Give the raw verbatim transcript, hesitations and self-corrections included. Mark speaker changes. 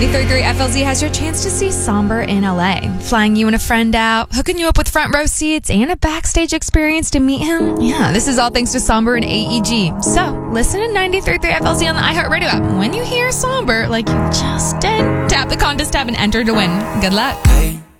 Speaker 1: thirty-three F L Z has your chance to see Somber in L A, flying you and a friend out, hooking you up with front row seats and a backstage experience to meet him. Yeah, this is all thanks to Somber and A E G. So, listen to ninety-three point three F L Z on the iHeartRadio app. When you hear Somber, like you just did, tap the contest tab and enter to win. Good luck.
Speaker 2: Hey.